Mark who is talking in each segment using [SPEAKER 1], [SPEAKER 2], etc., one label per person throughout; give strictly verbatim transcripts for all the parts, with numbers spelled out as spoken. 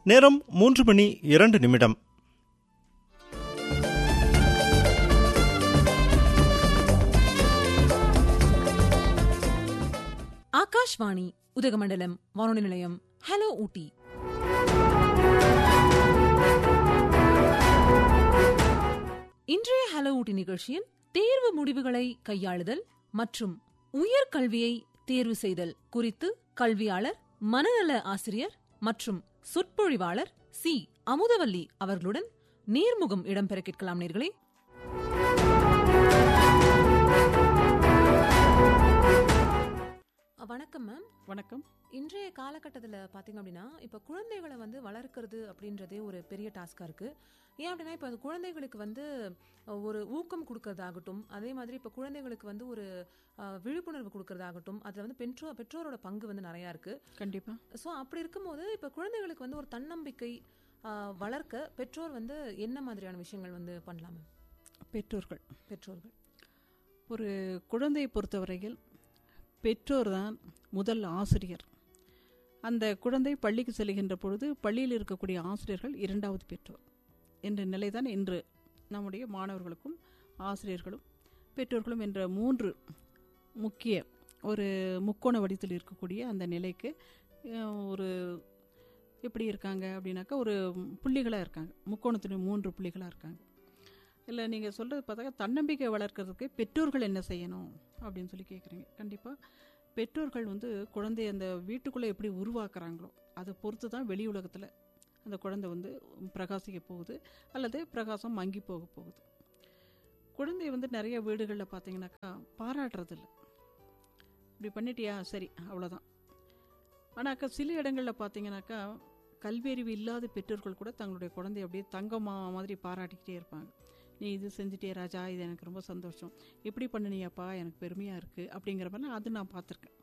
[SPEAKER 1] நேரம் மூன்று மணி இரண்டு நிமிடம்.
[SPEAKER 2] ஆகாஷ்வாணி உதகமண்டலம் வானொலி நிலையம். ஹலோ ஊட்டி. இன்றைய ஹலோ ஊட்டி நிகழ்ச்சியில் தேர்வு முடிவுகளை கையாளுதல் மற்றும் உயர்கல்வியை தேர்வு செய்தல் குறித்து கல்வியாளர், மனநல ஆசிரியர் மற்றும் சொற்பொழிவாளர் சி அமுதவல்லி அவர்களுடன் நேர்முகம் இடம்பெற கேட்கலாம். நேர்களே, வணக்கம் மேம்.
[SPEAKER 3] வணக்கம்.
[SPEAKER 2] இன்றைய காலகட்டத்தில் பார்த்தீங்க அப்படின்னா, இப்போ குழந்தைகளை வந்து வளர்க்கறது அப்படின்றதே ஒரு பெரிய டாஸ்காக இருக்குது. ஏன் அப்படின்னா, இப்போ அந்த குழந்தைகளுக்கு வந்து ஒரு ஊக்கம் கொடுக்கறதாகட்டும், அதே மாதிரி இப்போ குழந்தைகளுக்கு வந்து ஒரு விழிப்புணர்வு கொடுக்கறதாகட்டும், அதில் வந்து பெற்றோர் பெற்றோரோட பங்கு வந்து நிறையா இருக்குது.
[SPEAKER 3] கண்டிப்பாக.
[SPEAKER 2] ஸோ அப்படி இருக்கும்போது இப்போ குழந்தைகளுக்கு வந்து ஒரு தன்னம்பிக்கை வளர்க்க பெற்றோர் வந்து என்ன மாதிரியான விஷயங்கள் வந்து பண்ணலாம் மேம்?
[SPEAKER 3] பெற்றோர்கள்
[SPEAKER 2] பெற்றோர்கள்
[SPEAKER 3] ஒரு குழந்தையை பொறுத்தவரையில் பெற்றோர் தான் முதல் ஆசிரியர். அந்த குழந்தை பள்ளிக்கு செல்கின்ற பொழுது பள்ளியில் இருக்கக்கூடிய ஆசிரியர்கள் இரண்டாவது பெற்றோர் என்ற நிலைதான் இன்று நம்முடைய மாணவர்களுக்கும் ஆசிரியர்களும் பெற்றோர்களும் என்ற மூன்று முக்கிய ஒரு முக்கோண வடிவத்தில் இருக்கக்கூடிய அந்த நிலைக்கு ஒரு எப்படி இருக்காங்க அப்படின்னாக்கா, ஒரு புள்ளிகளாக இருக்காங்க. முக்கோணத்தின் மூன்று புள்ளிகளாக இருக்காங்க. இல்லை, நீங்கள் சொல்கிறது பார்த்தாக்கா தன்னம்பிக்கை வளர்க்கறதுக்கு பெற்றோர்கள் என்ன செய்யணும் அப்படின்னு சொல்லி கேட்குறீங்க. கண்டிப்பாக பெற்றோர்கள் வந்து குழந்தைய அந்த வீட்டுக்குள்ளே எப்படி உருவாக்குறாங்களோ அதை பொறுத்து தான் வெளி உலகத்தில் அந்த குழந்தை வந்து பிரகாசிக்க போகுது அல்லது பிரகாசம் மங்கி போக போகுது. குழந்தைய வந்து நிறைய வீடுகளில் பார்த்தீங்கன்னாக்கா பாராட்டுறதில்ல. இப்படி பண்ணிட்டியா, சரி, அவ்வளோதான். ஆனாக்கா சில இடங்களில் பார்த்தீங்கன்னாக்கா கல்வியறிவு இல்லாத பெற்றோர்கள் கூட தங்களுடைய குழந்தைய அப்படியே தங்கம்மா மாதிரி பாராட்டிக்கிட்டே இருப்பாங்க. நீ இது செஞ்சுட்டே ராஜா, இது எனக்கு ரொம்ப சந்தோஷம், இப்படி பண்ணினியாப்பா, எனக்கு பெருமையாக இருக்குது அப்படிங்கிற மாதிரி அது நான் பார்த்துருக்கேன்.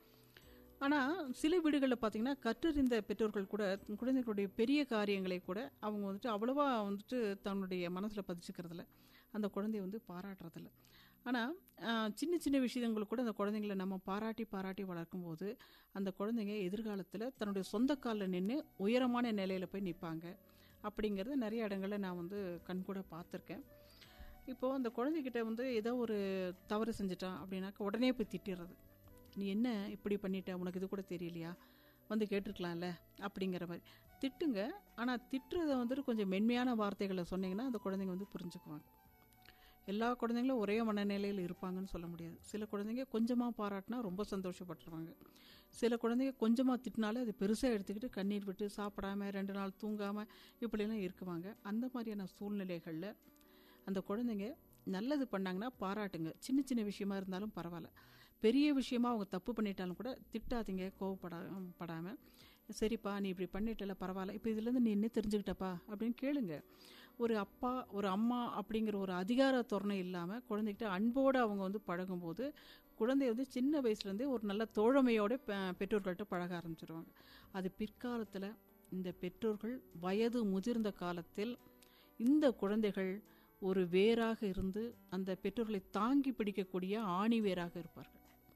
[SPEAKER 3] ஆனால் சில வீடுகளில் பார்த்திங்கன்னா கற்றறிந்த பெற்றோர்கள் கூட குழந்தைகளுடைய பெரிய காரியங்களை கூட அவங்க வந்துட்டு அவ்வளோவா வந்துட்டு தன்னுடைய மனசில் பதிச்சுக்கிறதில்ல, அந்த குழந்தைய வந்து பாராட்டுறதில்ல. ஆனால் சின்ன சின்ன விஷயங்கள் கூட அந்த குழந்தைங்களை நம்ம பாராட்டி பாராட்டி வளர்க்கும்போது அந்த குழந்தைங்க எதிர்காலத்தில் தன்னுடைய சொந்த காலில் நின்று உயரமான நிலையில் போய் நிற்பாங்க. அப்படிங்கிறது நிறைய இடங்களில் நான் வந்து கண்கூட பார்த்துருக்கேன். இப்போது அந்த குழந்தைகிட்ட வந்து ஏதோ ஒரு தவறு செஞ்சிட்டான் அப்படின்னாக்கா உடனே போய் திட்டிடுறது. நீ என்ன இப்படி பண்ணிட்ட, உனக்கு இது கூட தெரியலையா, வந்து கேட்டுருக்கலாம்ல அப்படிங்கிற மாதிரி திட்டுங்க. ஆனால் திட்டுறதை வந்துட்டு கொஞ்சம் மென்மையான வார்த்தைகளை சொன்னீங்கன்னா அந்த குழந்தைங்க வந்து புரிஞ்சுக்குவாங்க. எல்லா குழந்தைங்களும் ஒரே மனநிலையில் இருப்பாங்கன்னு சொல்ல முடியாது. சில குழந்தைங்க கொஞ்சமாக பாராட்டினா ரொம்ப சந்தோஷப்பட்டுருவாங்க. சில குழந்தைங்க கொஞ்சமாக திட்டினாலே அது பெருசாக எடுத்துக்கிட்டு கண்ணீர் விட்டு சாப்பிடாமல் ரெண்டு நாள் தூங்காமல் இப்படிலாம் இருக்குவாங்க. அந்த மாதிரியான சூழ்நிலைகளில் அந்த குழந்தைங்க நல்லது பண்ணாங்கன்னா பாராட்டுங்க. சின்ன சின்ன விஷயமா இருந்தாலும் பரவாயில்ல. பெரிய விஷயமா அவங்க தப்பு பண்ணிட்டாலும் கூட திட்டாதீங்க, கோவப்படா படாமல் சரிப்பா நீ இப்படி பண்ணிட்டல பரவாயில்ல, இப்போ இதுலேருந்து நீ என்ன தெரிஞ்சுக்கிட்டப்பா அப்படின்னு கேளுங்க. ஒரு அப்பா ஒரு அம்மா அப்படிங்கிற ஒரு அதிகார தோரணை இல்லாமல் குழந்தைகிட்ட அன்போடு அவங்க வந்து பழகும்போது குழந்தை வந்து சின்ன வயசுலேருந்தே ஒரு நல்ல தோழமையோடு பெற்றோர்கள்ட்ட பழக ஆரம்பிச்சிடுவாங்க. அது பிற்காலத்தில் இந்த பெற்றோர்கள் வயது முதிர்ந்த காலத்தில் இந்த குழந்தைகள் ஒரு வேராக இருந்து அந்த பெற்றோர்களை தாங்கி பிடிக்கக்கூடிய ஆணி வேராக இருப்பார்கள்.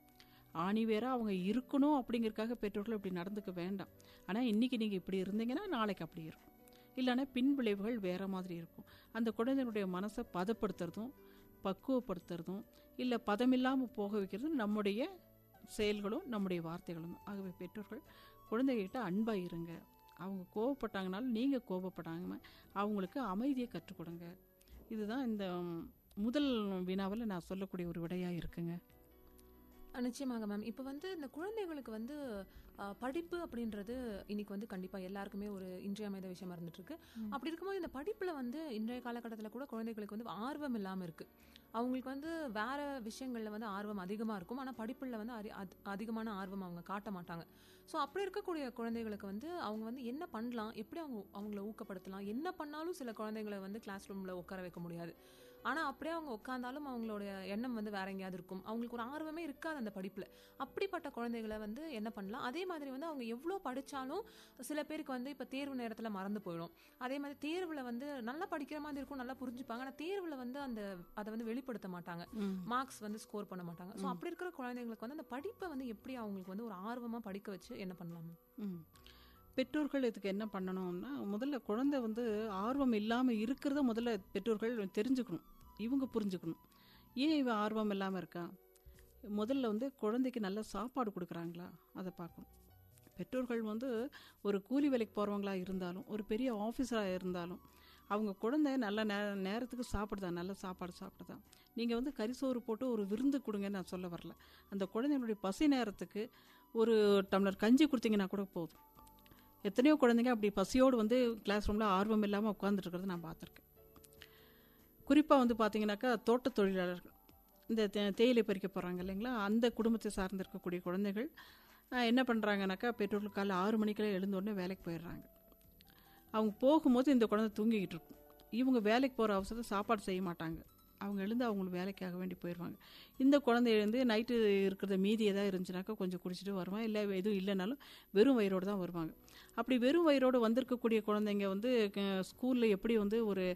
[SPEAKER 3] ஆணி வேராக அவங்க இருக்கணும் அப்படிங்கிறதுக்காக பெற்றோர்கள் இப்படி நடந்துக்க வேண்டாம். ஆனால் இன்றைக்கி நீங்கள் இப்படி இருந்தீங்கன்னா நாளைக்கு அப்படி இருக்கும், இல்லைன்னா பின் விளைவுகள் வேறு மாதிரி இருக்கும். அந்த குழந்தைகளுடைய மனசை பதப்படுத்துறதும் பக்குவப்படுத்துறதும் இல்லை பதமில்லாமல் போக வைக்கிறதும் நம்முடைய செயல்களும் நம்முடைய வார்த்தைகளும். ஆகவே பெற்றோர்கள் குழந்தைகிட்ட அன்பாக இருங்க. அவங்க கோவப்பட்டாங்கனாலும் நீங்கள் கோபப்படாமல் அவங்களுக்கு அமைதியை கற்றுக் கொடுங்க. இதுதான் இந்த முதல் வினாவில் நான் சொல்லக்கூடிய ஒரு விடையாக இருக்குங்க.
[SPEAKER 2] நிச்சயமாக மேம். இப்போ வந்து இந்த குழந்தைகளுக்கு வந்து படிப்பு அப்படின்றது இன்னைக்கு வந்து கண்டிப்பாக எல்லாருக்குமே ஒரு இன்றியமையாத விஷயமா இருந்துட்டு இருக்கு. அப்படி இருக்கும்போது இந்த படிப்பில் வந்து இன்றைய காலகட்டத்தில் கூட குழந்தைகளுக்கு வந்து ஆர்வம் இல்லாமல் இருக்குது. அவங்களுக்கு வந்து வேற விஷயங்களில் வந்து ஆர்வம் அதிகமாக இருக்கும், ஆனால் படிப்பில் வந்து அரி அதிகமான ஆர்வம் அவங்க காட்ட மாட்டாங்க. ஸோ அப்படி இருக்கக்கூடிய குழந்தைகளுக்கு வந்து அவங்க வந்து என்ன பண்ணலாம், எப்படி அவங்க அவங்கள ஊக்கப்படுத்தலாம்? என்ன பண்ணாலும் சில குழந்தைங்களை வந்து கிளாஸ் ரூமில் உட்கார வைக்க முடியாது. ஆனால் அப்படியே அவங்க உட்காந்தாலும் அவங்களுடைய எண்ணம் வந்து வேற எங்கேயாவது இருக்கும், அவங்களுக்கு ஒரு ஆர்வமே இருக்காது அந்த படிப்பில். அப்படிப்பட்ட குழந்தைகளை வந்து என்ன பண்ணலாம்? அதே மாதிரி வந்து அவங்க எவ்வளோ படித்தாலும் சில பேருக்கு வந்து இப்போ தேர்வு நேரத்தில் மறந்து போயிடும். அதே மாதிரி தேர்வில் வந்து நல்லா படிக்கிற மாதிரி இருக்கும், நல்லா புரிஞ்சுப்பாங்க. ஆனால் தேர்வில் வந்து அந்த அதை வந்து வெளிப்படுத்த மாட்டாங்க, மார்க்ஸ் வந்து ஸ்கோர் பண்ண மாட்டாங்க. ஸோ அப்படி இருக்கிற குழந்தைங்களுக்கு வந்து அந்த படிப்பை வந்து எப்படி அவங்களுக்கு வந்து ஒரு ஆர்வமாக படிக்க வச்சு என்ன பண்ணலாமா?
[SPEAKER 3] பெற்றோர்கள் இதுக்கு என்ன பண்ணணும்னா, முதல்ல குழந்தை வந்து ஆர்வம் இல்லாமல் இருக்கிறத முதல்ல பெற்றோர்கள் தெரிஞ்சுக்கணும், இவங்க புரிஞ்சுக்கணும். ஏன் இவன் ஆர்வம் இல்லாமல் இருக்கா? முதல்ல வந்து குழந்தைக்கு நல்ல சாப்பாடு கொடுக்குறாங்களா அதை பார்க்கணும். பெற்றோர்கள் வந்து ஒரு கூலி வேலைக்கு போகிறவங்களா இருந்தாலும், ஒரு பெரிய ஆஃபீஸராக இருந்தாலும், அவங்க குழந்தை நல்ல நே நேரத்துக்கு சாப்பிடுதா, நல்ல சாப்பாடு சாப்பிடுதா. நீங்கள் வந்து கரிசோறு போட்டு ஒரு விருந்து கொடுங்கன்னு நான் சொல்ல வரல. அந்த குழந்தைங்களுடைய பசி நேரத்துக்கு ஒரு டம்ளர் கஞ்சி கொடுத்தீங்கன்னா கூட போதும். எத்தனையோ குழந்தைங்க அப்படி பசியோடு வந்து கிளாஸ் ரூமில் ஆர்வம் இல்லாமல் உட்காந்துட்டு இருக்கிறத நான் பார்த்துருக்கேன். குறிப்பாக வந்து பார்த்தீங்கன்னாக்கா தோட்ட தொழிலாளர்கள், இந்த தே தேயிலை பறிக்க போகிறாங்க இல்லைங்களா, அந்த குடும்பத்தை சார்ந்திருக்கக்கூடிய குழந்தைகள் என்ன பண்ணுறாங்கனாக்கா, பெற்றோர்கள் காலையில் ஆறு மணிக்கெல்லாம் எழுந்த உடனே வேலைக்கு போயிடுறாங்க. அவங்க போகும்போது இந்த குழந்தை தூங்கிக்கிட்டு இருக்கும். இவங்க வேலைக்கு போகிற அவசரத்தை சாப்பாடு செய்ய மாட்டாங்க. அவங்க எழுந்து அவங்களுக்கு வேலைக்காக வேண்டி போயிடுவாங்க. இந்த குழந்தை எழுந்து நைட்டு இருக்கிறத மீதி எதாவது இருந்துச்சுனாக்கா கொஞ்சம் குடிச்சிட்டு வருவாங்க, இல்லை எதுவும் இல்லைனாலும் வெறும் வயிறோடு தான் வருவாங்க. அப்படி வெறும் வயிறோடு வந்திருக்கக்கூடிய குழந்தைங்க வந்து ஸ்கூலில் எப்படி வந்து ஒரு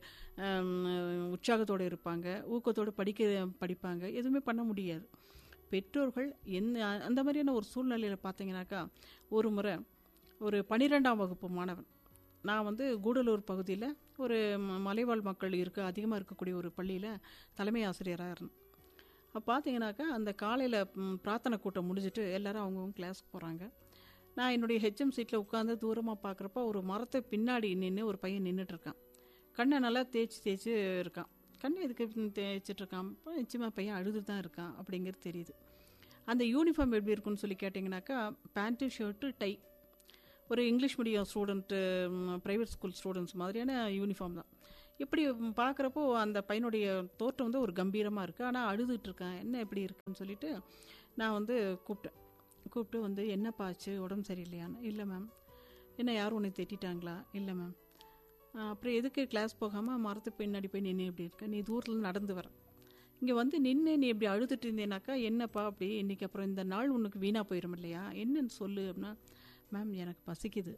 [SPEAKER 3] உற்சாகத்தோடு இருப்பாங்க, ஊக்கத்தோடு படிக்க படிப்பாங்க, எதுவுமே பண்ண முடியாது. பெற்றோர்கள் என்ன அந்த மாதிரியான ஒரு சூழ்நிலையில் பார்த்தீங்கன்னாக்கா, ஒரு முறை ஒரு பன்னிரெண்டாம் வகுப்பு மாணவன், நான் வந்து கூடலூர் பகுதியில் ஒரு மலைவாழ் மக்கள் இருக்க அதிகமாக இருக்கக்கூடிய ஒரு பள்ளியில் தலைமை ஆசிரியராக இருந்தேன். அப்போ பார்த்தீங்கன்னாக்கா, அந்த காலையில் பிரார்த்தனை கூட்டம் முடிஞ்சுட்டு எல்லோரும் அவங்கவுங்க கிளாஸுக்கு போகிறாங்க. நான் என்னுடைய ஹெச்எம் சீட்டில் உட்காந்து தூரமாக பார்க்குறப்ப ஒரு மரத்தை பின்னாடி நின்று ஒரு பையன் நின்றுட்டுருக்கான். கண்ணை நல்லா தேய்ச்சி தேய்ச்சி இருக்கான். கண்ணை எதுக்கு தேய்ச்சிட்ருக்கான்? நிச்சயமாக பையன் அழுது தான் இருக்கான் அப்படிங்கிறது தெரியுது. அந்த யூனிஃபார்ம் எப்படி இருக்குன்னு சொல்லி கேட்டிங்கனாக்கா, பேண்ட்டு ஷர்ட்டு டை, ஒரு English medium student private school students மாதிரியான யூனிஃபார்ம் தான். இப்படி பார்க்குறப்போ அந்த பையனுடைய தோற்றம் வந்து ஒரு கம்பீரமாக இருக்குது, ஆனால் அழுதுகிட்ருக்கான். என்ன எப்படி இருக்குன்னு சொல்லிவிட்டு நான் வந்து கூப்பிட்டேன். கூப்பிட்டு வந்து என்னப்பா ஆச்சு, உடம்பு சரியில்லையான்னு. இல்லை மேம். என்ன யாரும் உன்னை திட்டாங்களா? இல்லை மேம். அப்புறம் எதுக்கு கிளாஸ் போகாமல் மரத்து பின்னாடி போய் நின்று இப்படி இருக்க? நீ தூரத்தில் நடந்து வர, இங்கே வந்து நின்று நீ இப்படி அழுதுட்டு இருந்தேனாக்கா என்னப்பா அப்படி இன்றைக்கி அப்புறம் இந்த நாள் உனக்கு வீணாக போயிடும் இல்லையா, என்னன்னு சொல்லு அப்படின்னா, மேம் எனக்கு பசிக்குது.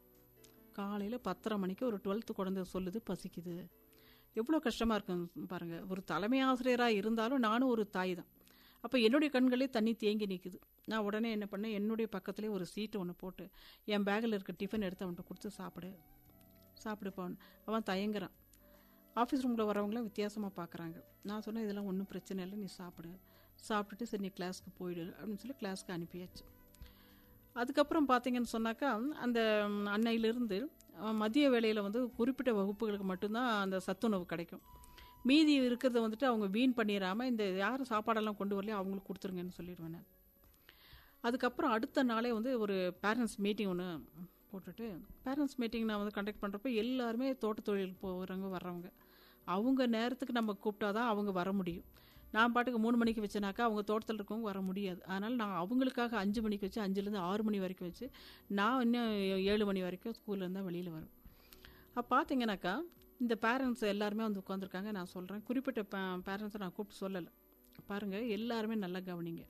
[SPEAKER 3] காலையில் பத்தரை மணிக்கு ஒரு டுவெல்த்து குழந்தை சொல்லுது பசிக்குது. எவ்வளோ கஷ்டமாக இருக்குன்னு பாருங்கள். ஒரு தலைமை ஆசிரியராக இருந்தாலும் நானும் ஒரு தாய் தான். அப்போ என்னுடைய கண்களே தண்ணி தேங்கி நிற்குது. நான் உடனே என்ன பண்ணேன், என்னுடைய பக்கத்துலேயே ஒரு சீட்டு ஒன்று போட்டு என் பேக்கில் இருக்க டிஃபன் எடுத்து அவன்கிட்ட கொடுத்து சாப்பிடு சாப்பிடுப்பான். அவன் தயங்குறான். ஆஃபீஸ் ரூமில் வரவங்களாம் வித்தியாசமாக பார்க்குறாங்க. நான் சொன்னேன், இதெல்லாம் ஒன்றும் பிரச்சனை இல்லை, நீ சாப்பிடு. சாப்பிட்டுட்டு சரி நீ கிளாஸ்க்கு போயிடு அப்படின்னு சொல்லி கிளாஸ்க்கு அனுப்பியாச்சு. அதுக்கப்புறம் பார்த்தீங்கன்னு சொன்னாக்கா, அந்த அன்னையிலிருந்து மதிய வேளையில் வந்து குறிப்பிட்ட வகுப்புகளுக்கு மட்டும்தான் அந்த சத்துணவு கிடைக்கும். மீதி இருக்கிறத வந்துட்டு அவங்க வீண் பண்ணிடாமல், இந்த யாரும் சாப்பாடெல்லாம் கொண்டு வரலையோ அவங்களுக்கு கொடுத்துருங்கன்னு சொல்லிடுவேன் நான். அதுக்கப்புறம் அடுத்த நாளே வந்து ஒரு பேரண்ட்ஸ் மீட்டிங் ஒன்று போட்டுட்டு, பேரண்ட்ஸ் மீட்டிங் நான் வந்து கண்டக்ட் பண்ணுறப்ப எல்லாருமே தோட்ட தொழிலுக்கு போகிறவங்க வர்றவங்க. அவங்க நேரத்துக்கு நம்ம கூப்பிட்டா தான் அவங்க வர முடியும். நான் பாட்டுக்கு மூணு மணிக்கு வச்சேனாக்கா அவங்க தோட்டத்தில் இருக்கவங்க வர முடியாது. அதனால் நான் அவங்களுக்காக அஞ்சு மணிக்கு வச்சு அஞ்சுலேருந்து ஆறு மணி வரைக்கும் வச்சு நான் இன்னும் ஏழு மணி வரைக்கும் ஸ்கூலில் இருந்தால் வெளியில் வரும். அப்போ பார்த்தீங்கன்னாக்கா, இந்த பேரண்ட்ஸ் எல்லாருமே வந்து உட்காந்துருக்காங்க. நான் சொல்கிறேன், குறிப்பிட்ட பே பேரண்ட்ஸை நான் கூப்பிட்டு சொல்லலை. பாருங்கள், எல்லாருமே நல்லா கவனிங்க.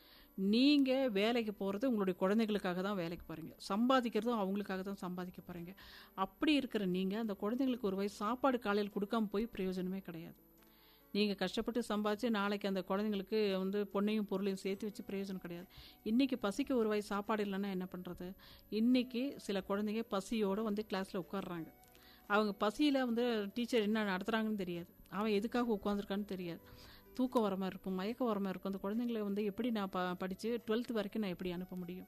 [SPEAKER 3] நீங்கள் வேலைக்கு போகிறது உங்களுடைய குழந்தைகளுக்காக தான் வேலைக்கு போகிறீங்க, சம்பாதிக்கிறதும் அவங்களுக்காக தான் சம்பாதிக்க போகிறீங்க. அப்படி இருக்கிற நீங்கள் அந்த குழந்தைங்களுக்கு ஒரு வயசு சாப்பாடு காலையில் கொடுக்காம போய் பிரயோஜனமே கிடையாது. நீங்கள் கஷ்டப்பட்டு சம்பாதிச்சு நாளைக்கு அந்த குழந்தைங்களுக்கு வந்து பொண்ணையும் பொருளையும் சேர்த்து வச்சு பிரயோஜனம் கிடையாது. இன்றைக்கி பசிக்கு ஒரு வயசு சாப்பாடு இல்லைன்னா என்ன பண்ணுறது? இன்றைக்கி சில குழந்தைங்க பசியோடு வந்து கிளாஸில் உட்காடுறாங்க. அவங்க பசியில் வந்து டீச்சர் என்ன நடத்துகிறாங்கன்னு தெரியாது, அவன் எதுக்காக உட்காந்துருக்கான்னு தெரியாது. தூக்கம் வர மாதிரி இருக்கும், மயக்கம் வர மாதிரி இருக்கும். அந்த குழந்தைங்களை வந்து எப்படி நான் ப படித்து டுவெல்த்து வரைக்கும் நான் எப்படி அனுப்ப முடியும்?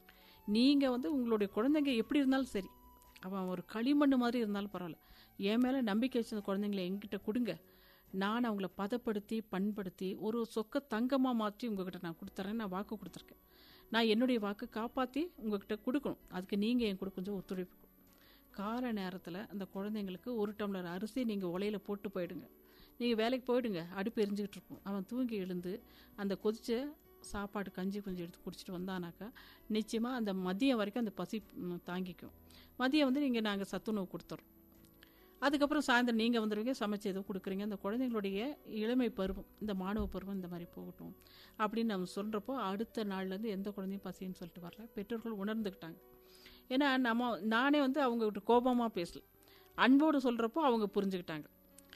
[SPEAKER 3] நீங்கள் வந்து உங்களுடைய குழந்தைங்க எப்படி இருந்தாலும் சரி, அவன் ஒரு களிமண் மாதிரி இருந்தாலும் பரவாயில்ல, என் மேலே நம்பிக்கை வச்சு அந்த குழந்தைங்களை என்கிட்ட கொடுங்க. நான் அவங்கள பதப்படுத்தி பண்படுத்தி ஒரு சொக்க தங்கமாக மாற்றி உங்கள்கிட்ட நான் கொடுத்துட்றேன். நான் வாக்கு கொடுத்துருக்கேன். நான் என்னுடைய வாக்கு காப்பாற்றி உங்கள்கிட்ட கொடுக்கணும். அதுக்கு நீங்கள் என் கூட கொஞ்சம் ஒத்துழைப்பு. கால நேரத்தில் அந்த குழந்தைங்களுக்கு ஒரு டம்ளர் அரிசி நீங்கள் உலையில் போட்டு போயிடுங்க. நீங்கள் வேலைக்கு போயிடுங்க, அடுப்பு எரிஞ்சிக்கிட்டு இருக்கும். அவன் தூங்கி எழுந்து அந்த கொதிச்ச சாப்பாடு கஞ்சி கொஞ்சம் எடுத்து குடிச்சிட்டு வந்தானாக்கா நிச்சயமாக அந்த மதியம் வரைக்கும் அந்த பசி தாங்கிக்கும். மதியம் வந்து நீங்கள் நாங்கள் சத்துணவு கொடுத்துட்றோம். அதுக்கப்புறம் சாயந்தரம் நீங்கள் வந்துடுவீங்க, சமைச்சு எதுவும் கொடுக்குறீங்க. அந்த குழந்தைங்களுடைய இளமை பருவம், இந்த மாணவ பருவம் இந்த மாதிரி போகட்டும் அப்படின்னு நம்ம சொல்கிறப்போ அடுத்த நாள்லேருந்து எந்த குழந்தையும் பசின்னு சொல்லிட்டு வரல. பெற்றோர்கள் உணர்ந்துக்கிட்டாங்க. ஏன்னா நம்ம நானே வந்து அவங்ககிட்ட கோபமாக பேசல, அன்போடு சொல்கிறப்போ அவங்க புரிஞ்சுக்கிட்டாங்க.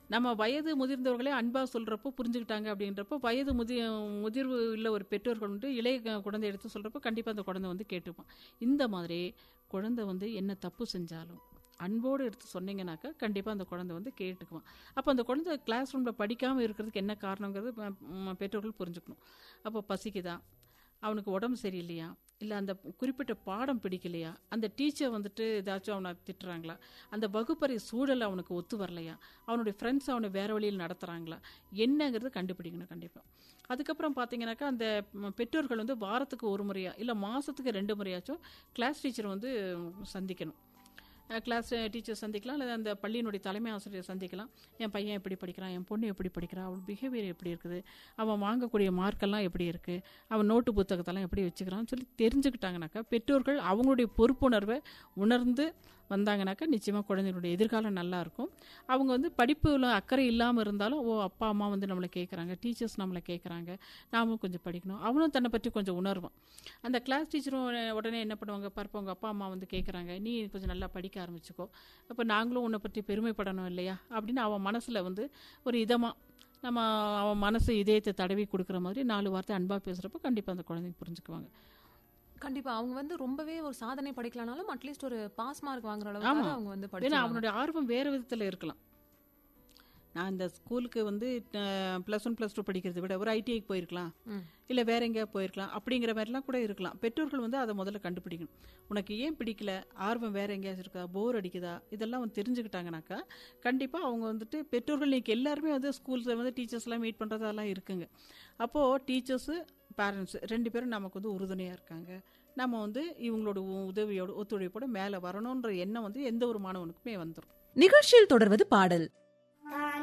[SPEAKER 3] நம்ம வயது முதிர்ந்தவர்களே அன்பா சொல்றப்போ புரிஞ்சுக்கிட்டாங்க அப்படின்றப்போ வயது முதி முதிர்வு உள்ள ஒரு பெற்றோர்கள் வந்து இளைய க- குழந்தை எடுத்து சொல்றப்போ கண்டிப்பா அந்த குழந்தை வந்து கேட்டுப்பான். இந்த மாதிரி குழந்தை வந்து என்ன தப்பு செஞ்சாலும் அன்போடு எடுத்து சொன்னீங்கன்னாக்கா கண்டிப்பாக அந்த குழந்தை வந்து கேட்டுக்குவான். அப்போ அந்த குழந்தை கிளாஸ் ரூமில் படிக்காமல் இருக்கிறதுக்கு என்ன காரணங்கிறது ம- ம- பெற்றோர்கள் புரிஞ்சுக்கணும். அப்போ பசிக்குதா, அவனுக்கு உடம்பு சரியில்லையா, இல்லை அந்த குறிப்பிட்ட பாடம் பிடிக்கலையா, அந்த டீச்சர் வந்துட்டு ஏதாச்சும் அவனை திட்டுறாங்களா, அந்த வகுப்பறை சூழல் அவனுக்கு ஒத்து வரலையா, அவனுடைய ஃப்ரெண்ட்ஸ் அவனை வேற வழியில் நடத்துகிறாங்களா, என்னங்கிறது கண்டுபிடிக்கணும் கண்டிப்பாக. அதுக்கப்புறம் பார்த்தீங்கன்னாக்கா அந்த ம், பெற்றோர்கள் வந்து வாரத்துக்கு ஒரு முறையா இல்லை மாதத்துக்கு ரெண்டு முறையாச்சும் கிளாஸ் டீச்சர் வந்து சந்திக்கணும். கிளாஸ் டீச்சர் சந்திக்கலாம், இல்லை அந்த பள்ளியினுடைய தலைமை ஆசிரியர் சந்திக்கலாம். என் பையன் எப்படி படிக்கிறான், என் பொண்ணு எப்படி படிக்கிறான், அவள் பிஹேவியர் எப்படி இருக்குது, அவன் வாங்கக்கூடிய மார்க்கெல்லாம் எப்படி இருக்குது, அவன் நோட்டு புத்தகத்தெல்லாம் எப்படி வச்சுக்கிறான்னு சொல்லி தெரிஞ்சுக்கிட்டாங்கனாக்கா பெற்றோர்கள் அவங்களுடைய பொறுப்புணர்வை உணர்ந்து வந்தாங்கனாக்கா நிச்சயமாக குழந்தைகளுடைய எதிர்காலம் நல்லா இருக்கும். அவங்க வந்து படிப்பில் அக்கறை இல்லாமல் இருந்தாலும் ஓ அப்பா அம்மா வந்து நம்மளை கேட்குறாங்க, டீச்சர்ஸ் நம்மளை கேட்குறாங்க, நாமளும் கொஞ்சம் படிக்கணும், அவனும் தன்னை பற்றி கொஞ்சம் உணர்வான். அந்த கிளாஸ் டீச்சரும் உடனே- உடனே என்ன பண்ணுவாங்க, பார்ப்போம் உங்கள் அப்பா அம்மா வந்து கேட்குறாங்க, நீ கொஞ்சம் நல்லா படிக்க ஆரம்பிச்சுக்கோ, அப்போ நாங்களும் உன்னை பற்றி பெருமைப்படணும் இல்லையா அப்படின்னு அவன் மனசில் வந்து ஒரு இதமாக நம்ம அவன் மனசு இதயத்தை தடவி கொடுக்குற மாதிரி நாலு வார்த்தை அன்பாக பேசுகிறப்போ கண்டிப்பாக அந்த குழந்தைங்க புரிஞ்சுக்குவாங்க.
[SPEAKER 2] கண்டிப்பா அவங்க வந்து ரொம்பவே ஒரு சாதனை படிக்கலனாலும் அட்லீஸ்ட் ஒரு பாஸ் மார்க் வாங்குற
[SPEAKER 3] ஆமா.
[SPEAKER 2] அளவுக்கு அவங்க வந்து
[SPEAKER 3] ஏன்னா
[SPEAKER 2] படிச்சு
[SPEAKER 3] அவனுடைய ஆர்வம் வேறு விதத்தில் இருக்கலாம். நான் இந்த ஸ்கூலுக்கு வந்து ப்ளஸ் ஒன் ப்ளஸ் டூ படிக்கிறதை விட ஒரு ஐடிஐக்கு போயிருக்கலாம்,
[SPEAKER 2] ம்.
[SPEAKER 3] இல்லை வேற எங்கேயா போயிருக்கலாம், அப்படிங்கிற மாதிரிலாம் கூட இருக்கலாம். பெற்றோர்கள் வந்து அதை முதல்ல கண்டுபிடிக்கணும். உனக்கு ஏன் பிடிக்கல, ஆர்வம் வேற எங்கேயாச்சும் இருக்கா, போர் அடிக்குதா, இதெல்லாம் வந்து தெரிஞ்சுக்கிட்டாங்கனாக்கா கண்டிப்பாக அவங்க வந்துட்டு பெற்றோர்கள் இன்னைக்கு எல்லாருமே வந்து ஸ்கூல்ஸில் வந்து டீச்சர்ஸ்லாம் மீட் பண்ணுறதெல்லாம் இருக்குங்க. அப்போது டீச்சர்ஸு பேரண்ட்ஸ் ரெண்டு பேரும் நமக்கு வந்து உறுதுணையாக இருக்காங்க. நம்ம வந்து இவங்களோட உ- உதவியோட ஒத்துழைப்போட மேலே வரணுன்ற எண்ணம் வந்து எந்த ஒரு மாணவனுக்குமே வந்துடும்.
[SPEAKER 4] நிகழ்ச்சியில் தொடர்வது பாடல்.